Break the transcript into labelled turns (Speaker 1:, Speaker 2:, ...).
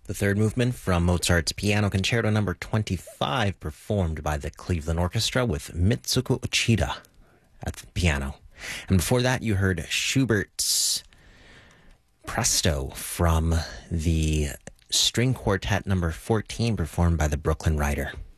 Speaker 1: The third movement from Mozart's Piano Concerto No. 25, performed by the Cleveland Orchestra with Mitsuko Uchida at the piano. And before that, you heard Schubert's Presto from the String Quartet No. 14, performed by the Brooklyn Rider.